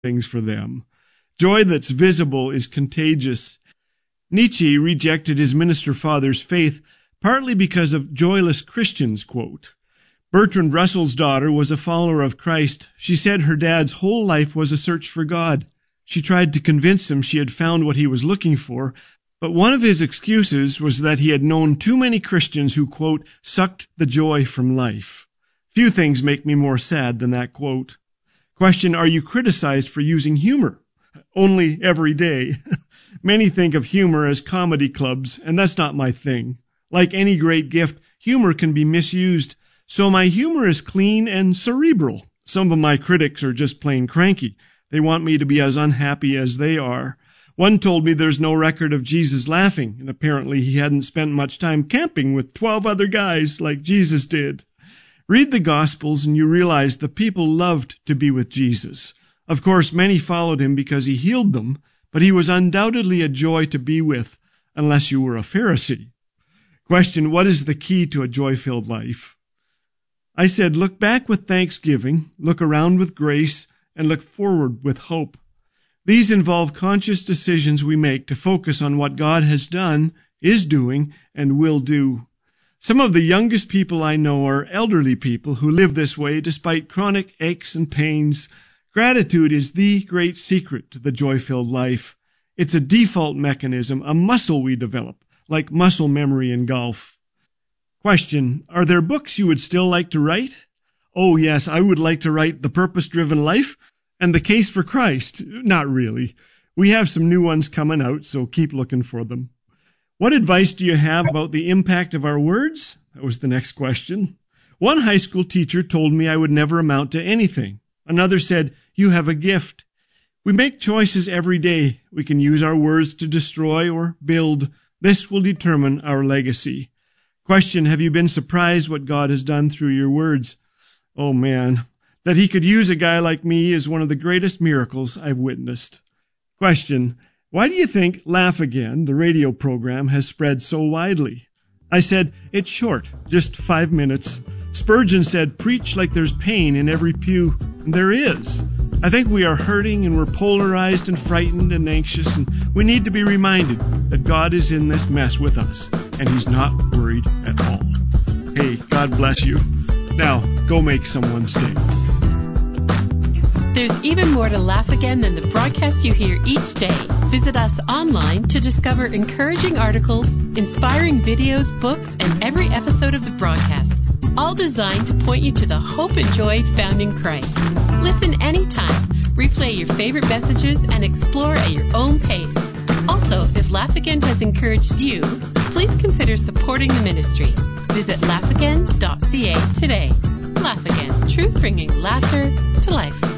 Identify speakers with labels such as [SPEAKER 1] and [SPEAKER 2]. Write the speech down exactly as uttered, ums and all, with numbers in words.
[SPEAKER 1] things for them. Joy that's visible is contagious. Nietzsche rejected his minister father's faith partly because of joyless Christians, quote. Bertrand Russell's daughter was a follower of Christ. She said her dad's whole life was a search for God. She tried to convince him she had found what he was looking for, but one of his excuses was that he had known too many Christians who, quote, sucked the joy from life. Few things make me more sad than that quote. Question, are you criticized for using humor? Only every day. Many think of humor as comedy clubs, and that's not my thing. Like any great gift, humor can be misused, so my humor is clean and cerebral. Some of my critics are just plain cranky. They want me to be as unhappy as they are. One told me there's no record of Jesus laughing, and apparently he hadn't spent much time camping with twelve other guys like Jesus did. Read the Gospels and you realize the people loved to be with Jesus. Of course, many followed him because he healed them, but he was undoubtedly a joy to be with, unless you were a Pharisee. Question, what is the key to a joy-filled life? I said, look back with thanksgiving, look around with grace, and look forward with hope. These involve conscious decisions we make to focus on what God has done, is doing, and will do. Some of the youngest people I know are elderly people who live this way despite chronic aches and pains. Gratitude is the great secret to the joy-filled life. It's a default mechanism, a muscle we develop, like muscle memory in golf. Question, are there books you would still like to write? Oh yes, I would like to write The Purpose-Driven Life and The Case for Christ. Not really. We have some new ones coming out, so keep looking for them. What advice do you have about the impact of our words? That was the next question. One high school teacher told me I would never amount to anything. Another said, you have a gift. We make choices every day. We can use our words to destroy or build. This will determine our legacy. Question, have you been surprised what God has done through your words? Oh man, that he could use a guy like me is one of the greatest miracles I've witnessed. Question, why do you think Laugh Again, the radio program, has spread so widely? I said, it's short, just five minutes. Spurgeon said, preach like there's pain in every pew. And there is. I think we are hurting and we're polarized and frightened and anxious, and we need to be reminded that God is in this mess with us, and he's not worried at all. Hey, God bless you. Now, go make someone's day.
[SPEAKER 2] There's even more to Laugh Again than the broadcast you hear each day. Visit us online to discover encouraging articles, inspiring videos, books, and every episode of the broadcast, all designed to point you to the hope and joy found in Christ. Listen anytime, replay your favorite messages, and explore at your own pace. Also, if Laugh Again has encouraged you, please consider supporting the ministry. Visit laugh again dot c a today. Laugh Again, truth bringing laughter to life.